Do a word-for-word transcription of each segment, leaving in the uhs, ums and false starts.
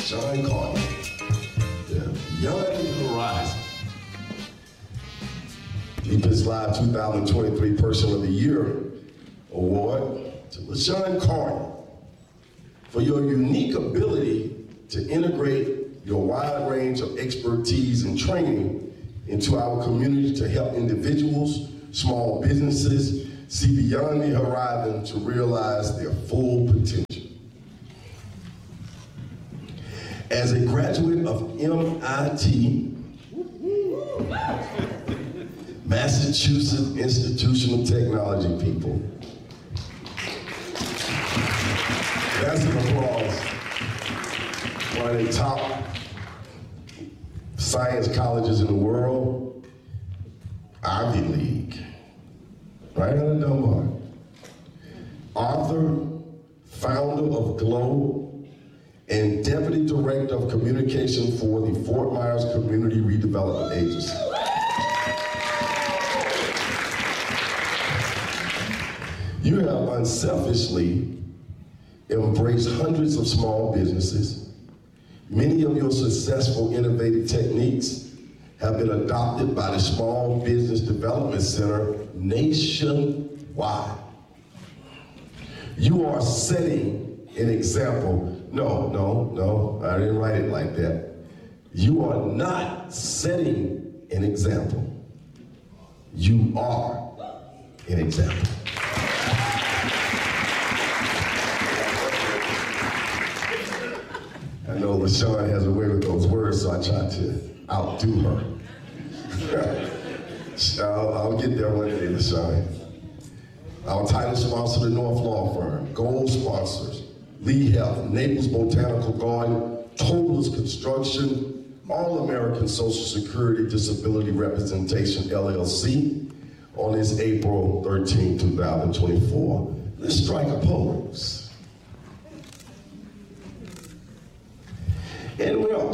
LaShawn Carter, the Beyond Horizon. Deepest Live two thousand twenty-three Person of the Year Award to LaShawn Carter for your unique ability to integrate your wide range of expertise and training into our community to help individuals, small businesses see beyond the horizon to realize their full potential. As a graduate of M I T, Massachusetts Institution of Technology, people. That's an applause. One of the top science colleges in the world, Ivy League, right out of Dunbar. Author, founder of Glow, and Deputy Director of Communication for the Fort Myers Community Redevelopment Agency. You have unselfishly embraced hundreds of small businesses. Many of your successful innovative techniques have been adopted by the Small Business Development Center nationwide. You are setting an example. No, no, no, I didn't write it like that. You are not setting an example. You are an example. I know LaShawn has a way with those words, so I tried to outdo her. I'll, I'll get there one day, LaShawn. Our title sponsor, the North Law Firm. Gold sponsors, Lee Health, Naples Botanical Garden, Total's Construction, All-American Social Security Disability Representation, L L C, on this April thirteenth, two thousand twenty-four. Let's strike a pose. And well,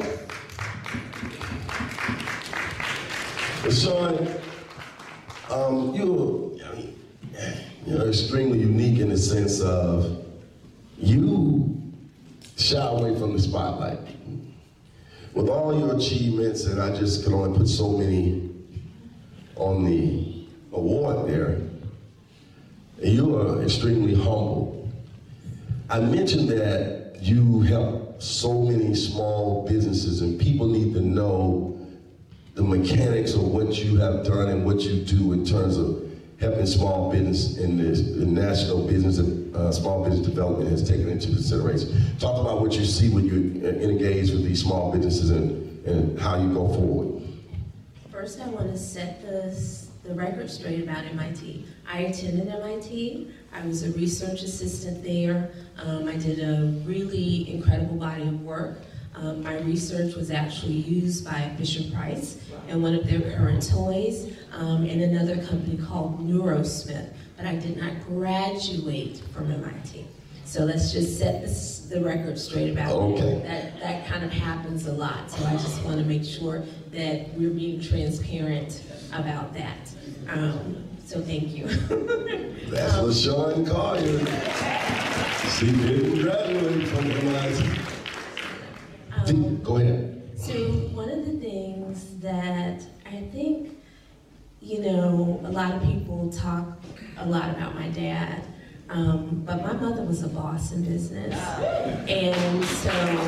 LaShawn, um, you're, you're extremely unique in the sense of you shy away from the spotlight. With all your achievements, and I just can only put so many on the award there, and you are extremely humble. I mentioned that you help so many small businesses, and people need to know the mechanics of what you have done and what you do in terms of helping small business in this, the national business and uh, small business development has taken into consideration. Talk about what you see when you engage with these small businesses and, and how you go forward. First, I want to set this, the record straight about M I T. I attended M I T. I was a research assistant there. Um, I did a really incredible body of work. Um, my research was actually used by Fisher-Price and one of their current toys, um, and another company called Neurosmith, but I did not graduate from M I T. So let's just set this, the record straight about okay. that. That. That kind of happens a lot, so I just want to make sure that we're being transparent about that. Um, so thank you. That's um, LaShawn Carter. She didn't graduate from M I T. Um, Go ahead. So one of the things that I think, you know, a lot of people talk a lot about my dad, um, but my mother was a boss in business. And so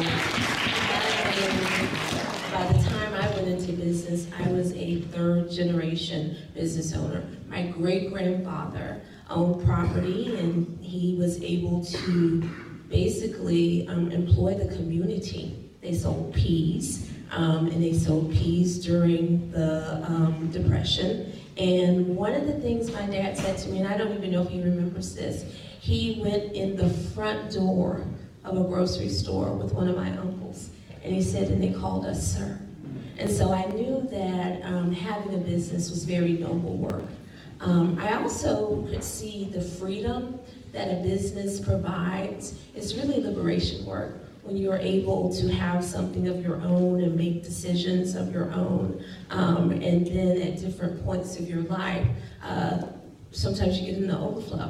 and by the time I went into business, I was a third generation business owner. My great-grandfather owned property, and he was able to basically um, employ the community. They sold peas, um, and they sold peas during the um, Depression. And one of the things my dad said to me, and I don't even know if he remembers this, he went in the front door of a grocery store with one of my uncles, and he said, and they called us sir. And so I knew that um, having a business was very noble work. Um, I also could see the freedom that a business provides. It's really liberation work. When you're able to have something of your own and make decisions of your own, um, and then at different points of your life, uh, sometimes you get in the overflow.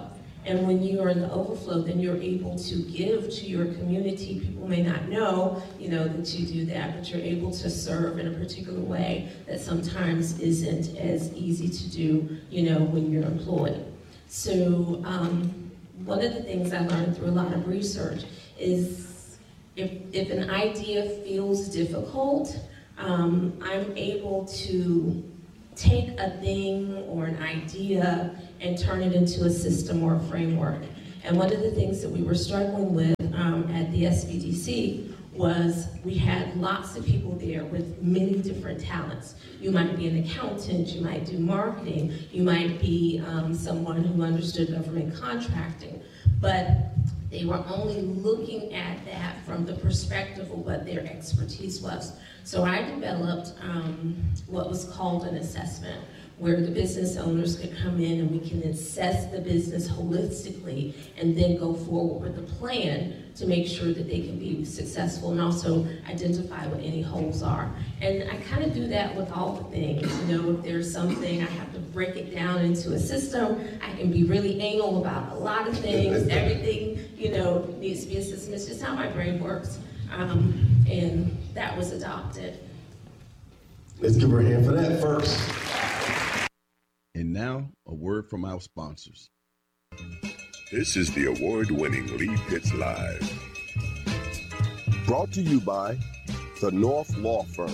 And when you are in the overflow, then you're able to give to your community. People may not know, you know, that you do that, but you're able to serve in a particular way that sometimes isn't as easy to do, you know, when you're employed. So um, one of the things I learned through a lot of research is if, if an idea feels difficult, um, I'm able to take a thing or an idea and turn it into a system or a framework. And one of the things that we were struggling with um, at the S B D C was we had lots of people there with many different talents. You might be an accountant, you might do marketing, you might be um, someone who understood government contracting, but they were only looking at that from the perspective of what their expertise was. So I developed um, what was called an assessment, where the business owners could come in and we can assess the business holistically and then go forward with a plan to make sure that they can be successful and also identify what any holes are. And I kind of do that with all the things. You know, if there's something, I have to break it down into a system. I can be really anal about a lot of things. Everything, you know, needs to be a system. It's just how my brain works. Um, and that was adopted. Let's give her a hand for that first. And now, a word from our sponsors. This is the award-winning Lee Pitts Live. Brought to you by the North Law Firm,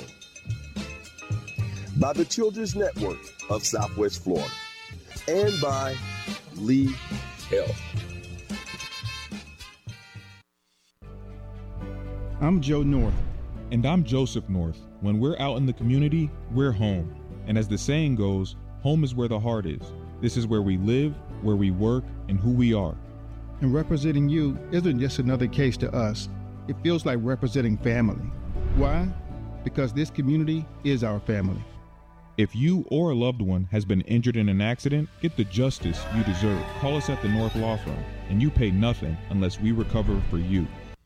by the Children's Network of Southwest Florida, and by Lee Health. I'm Joe North. And I'm Joseph North. When we're out in the community, we're home. And as the saying goes, home is where the heart is. This is where we live, where we work, and who we are. And representing you isn't just another case to us. It feels like representing family. Why? Because this community is our family. If you or a loved one has been injured in an accident, get the justice you deserve. Call us at the North Law Firm, and you pay nothing unless we recover for you.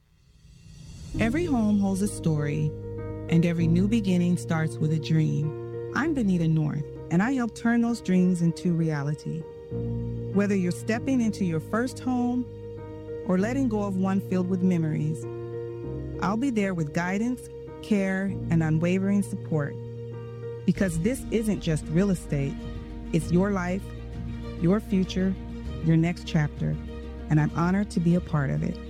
Every home holds a story, and every new beginning starts with a dream. I'm Benita North, and I help turn those dreams into reality. Whether you're stepping into your first home or letting go of one filled with memories, I'll be there with guidance, care, and unwavering support. Because this isn't just real estate, it's your life, your future, your next chapter, and I'm honored to be a part of it.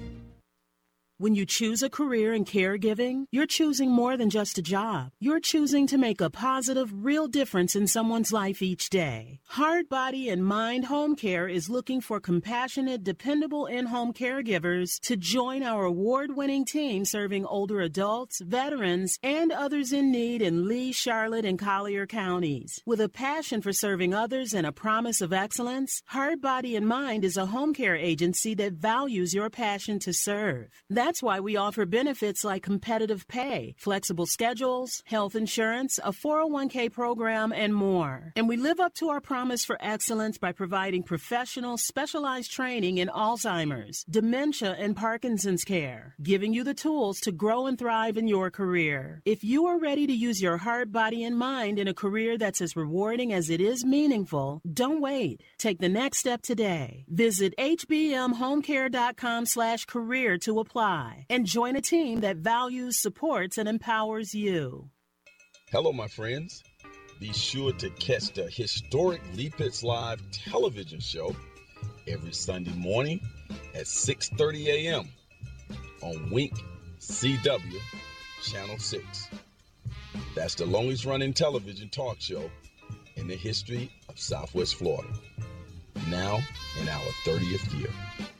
When you choose a career in caregiving, you're choosing more than just a job. You're choosing to make a positive, real difference in someone's life each day. Heart, Body, and Mind Home Care is looking for compassionate, dependable in-home caregivers to join our award-winning team serving older adults, veterans, and others in need in Lee, Charlotte, and Collier counties. With a passion for serving others and a promise of excellence, Heart, Body, and Mind is a home care agency that values your passion to serve. That's That's why we offer benefits like competitive pay, flexible schedules, health insurance, a four oh one k program, and more. And we live up to our promise for excellence by providing professional, specialized training in Alzheimer's, dementia, and Parkinson's care, giving you the tools to grow and thrive in your career. If you are ready to use your heart, body, and mind in a career that's as rewarding as it is meaningful, don't wait. Take the next step today. Visit hbmhomecare.com slash career to apply. And join a team that values, supports, and empowers you. Hello, my friends. Be sure to catch the historic Lee Pitts Live television show every Sunday morning at six thirty a.m. on Wink C W Channel six. That's the longest running television talk show in the history of Southwest Florida. Now in our thirtieth year.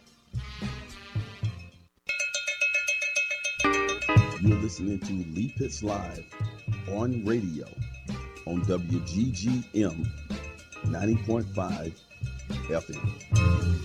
You're listening to Lee Pitts Live on radio on W G G M ninety point five F M.